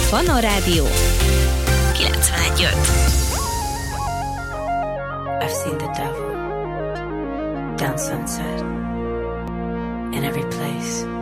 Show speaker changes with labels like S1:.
S1: Panorádió 91.5.
S2: I've seen the devil down Sunset in every place.